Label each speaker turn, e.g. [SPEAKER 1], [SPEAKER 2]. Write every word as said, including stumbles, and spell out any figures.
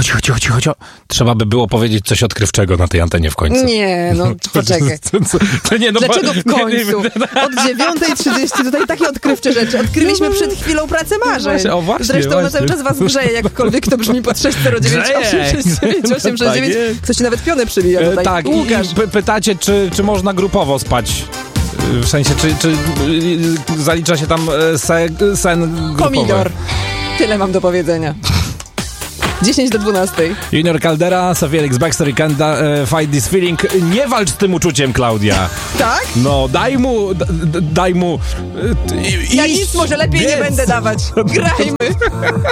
[SPEAKER 1] cicho, cicho, cicho, cicho, cicho. Trzeba by było powiedzieć coś odkrywczego na tej antenie w końcu.
[SPEAKER 2] Nie, no poczekaj.
[SPEAKER 1] To nie, no,
[SPEAKER 2] Dlaczego w
[SPEAKER 1] nie,
[SPEAKER 2] końcu?
[SPEAKER 1] nie,
[SPEAKER 2] Od dziewiątej trzydzieści tutaj takie odkrywcze rzeczy. Odkryliśmy przed chwilą pracę marzeń.
[SPEAKER 1] Właśnie, o właśnie,
[SPEAKER 2] Zresztą
[SPEAKER 1] właśnie.
[SPEAKER 2] ona cały czas was grzeje, jakkolwiek to brzmi pod sześć zero dziewięć osiem sześć dziewięć osiem sześć dziewięć. Ktoś ci nawet pionę przybija
[SPEAKER 1] E,
[SPEAKER 2] tutaj.
[SPEAKER 1] tak, i,
[SPEAKER 2] Łukasz.
[SPEAKER 1] i py- pytacie, czy, czy można grupowo spać? W sensie, czy, czy y, zalicza się tam e, se, sen grupowy?
[SPEAKER 2] Pomidor. Tyle mam do powiedzenia. dziesięć do dwunastej.
[SPEAKER 1] Junior Caldera, Felix Baxter i Kenda, e, Fight This Feeling. Nie walcz z tym uczuciem, Klaudia.
[SPEAKER 2] Tak?
[SPEAKER 1] No, daj mu, d- d- daj mu... e,
[SPEAKER 2] Ja
[SPEAKER 1] iść,
[SPEAKER 2] nic może lepiej
[SPEAKER 1] biec.
[SPEAKER 2] nie będę dawać. Grajmy.